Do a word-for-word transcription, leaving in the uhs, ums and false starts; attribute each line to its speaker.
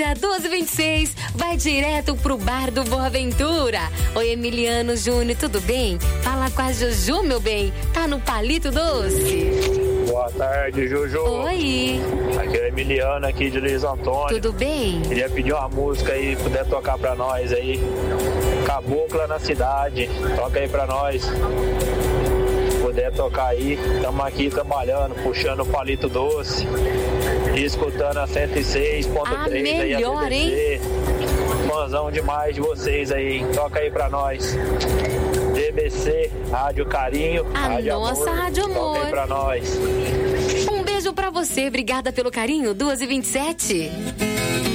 Speaker 1: doze e vinte e seis, vai direto pro bar do Boa Ventura. Oi, Emiliano Júnior, tudo bem? Fala com a Juju, meu bem. Tá no Palito Doce.
Speaker 2: Boa tarde, Juju.
Speaker 1: Oi.
Speaker 2: Aqui é o Emiliano, aqui de Luiz Antônio.
Speaker 1: Tudo bem?
Speaker 2: Queria pedir uma música aí, puder tocar pra nós aí. Cabocla na Cidade. Toca aí pra nós. Puder tocar aí. Estamos aqui trabalhando, puxando o Palito Doce. E escutando a cento e seis ponto três aí, a
Speaker 1: melhor,
Speaker 2: B B C. Hein? Fãzão demais de vocês aí. Toca aí pra nós. D B C, Rádio Carinho.
Speaker 1: A
Speaker 2: Rádio
Speaker 1: nossa
Speaker 2: Amor.
Speaker 1: Rádio Amor.
Speaker 2: Toca aí pra nós.
Speaker 1: Um beijo pra você, obrigada pelo carinho. duas e vinte e sete.